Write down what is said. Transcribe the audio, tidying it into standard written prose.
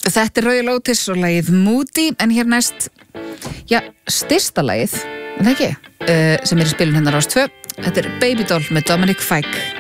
Þetta Royal Otis og lagið Moody, en hér næst, já, stysta lagið, en það ekki, sem í spilun hennar Rás 2. Þetta Baby Doll með Dominic Fike.